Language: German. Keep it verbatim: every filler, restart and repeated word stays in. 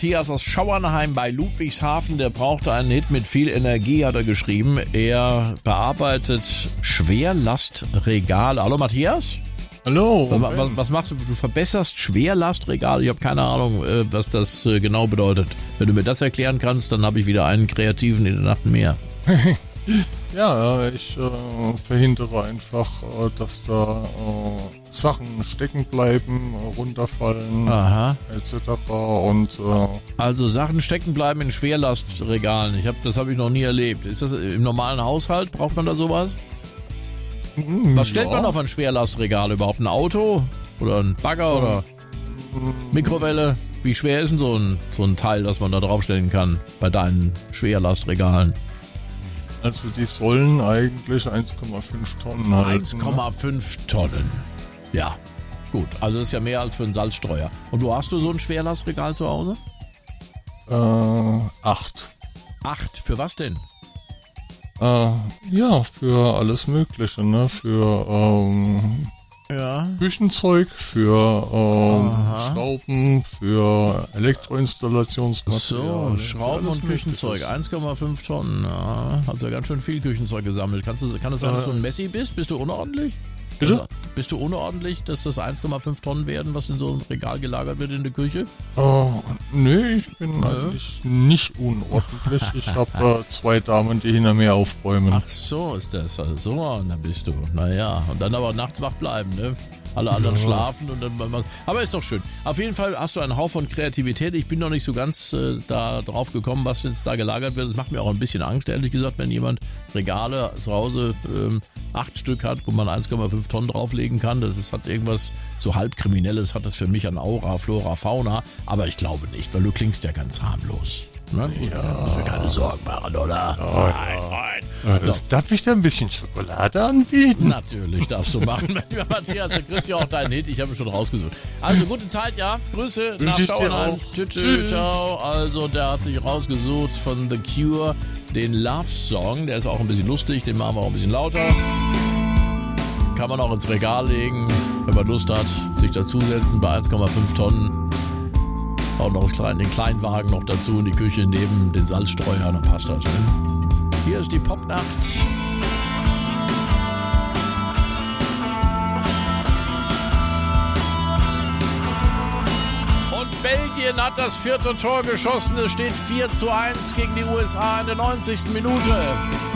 Matthias aus Schauernheim bei Ludwigshafen, der brauchte einen Hit mit viel Energie, hat er geschrieben. Er bearbeitet Schwerlastregale. Hallo Matthias? Hallo. Was, was, was machst du? Du verbesserst Schwerlastregale? Ich habe keine Ahnung, was das genau bedeutet. Wenn du mir das erklären kannst, dann habe ich wieder einen Kreativen in der Nacht mehr. Ja, ich äh, verhindere einfach, äh, dass da äh, Sachen stecken bleiben, äh, runterfallen, Aha. et cetera. Und äh, also Sachen stecken bleiben in Schwerlastregalen. Ich hab, das habe ich noch nie erlebt. Ist das im normalen Haushalt? Braucht man da sowas? mh, Was stellt ja. man auf ein Schwerlastregal? Überhaupt ein Auto? Oder ein Bagger? Oder Mikrowelle? Wie schwer ist denn so ein, so ein Teil, das man da draufstellen kann bei deinen Schwerlastregalen? Also die sollen eigentlich eins Komma fünf Tonnen halten. eins Komma fünf Tonnen. Ja, gut. Also das ist ja mehr als für einen Salzstreuer. Und du hast du so ein Schwerlastregal zu Hause? Äh, acht. Acht. Für was denn? Äh, ja, für alles Mögliche, ne? Für ähm, Ja. Küchenzeug, für ähm, Aha. Schrauben, für Elektroinstallationsmaterial. So, Schrauben und Küchenzeug. eins Komma fünf Tonnen. Ja, hast ja ganz schön viel Küchenzeug gesammelt. Kannst du, kann es sein, dass du ein Messi bist? Bist du unordentlich? Bitte? Also, bist du unordentlich, dass das eins Komma fünf Tonnen werden, was in so einem Regal gelagert wird in der Küche? Oh, nee, ich bin eigentlich nicht unordentlich. Ich habe äh, zwei Damen, die hinter mir aufräumen. Ach so, ist das. Also, so, da bist du. Naja, und dann aber nachts wach bleiben, ne? Alle anderen Ja. schlafen und dann. Aber ist doch schön. Auf jeden Fall hast du einen Hauch von Kreativität. Ich bin noch nicht so ganz äh, da drauf gekommen, was jetzt da gelagert wird. Das macht mir auch ein bisschen Angst, ehrlich gesagt, wenn jemand Regale zu Hause ähm, acht Stück hat, wo man eins Komma fünf Tonnen drauflegen kann. Das ist, hat irgendwas so halb Kriminelles, hat das für mich an Aura, Flora, Fauna. Aber ich glaube nicht, weil du klingst ja ganz harmlos. Ne? Ja. Muss mir keine Sorgen machen, oder? Oh, nein, nein. Äh, das, Darf ich dir ein bisschen Schokolade anbieten? Natürlich darfst du machen, lieber Matthias. Du kriegst ja auch deinen Hit. Ich habe ihn schon rausgesucht. Also, gute Zeit, ja. Grüße nach ich dir Schauernheim. auch. Tschüss, Tschüss. ciao. Also, der hat sich rausgesucht von The Cure den Love Song. Der ist auch ein bisschen lustig. Den machen wir auch ein bisschen lauter. Kann man auch ins Regal legen, wenn man Lust hat, sich dazusetzen bei eins Komma fünf Tonnen. Auch noch das kleine, den Kleinwagen noch dazu in die Küche neben den Salzstreuer, dann passt das. Ne? Hier ist die Popnacht. Und Belgien hat das vierte Tor geschossen. Es steht vier zu eins gegen die U S A in der neunzigsten Minute.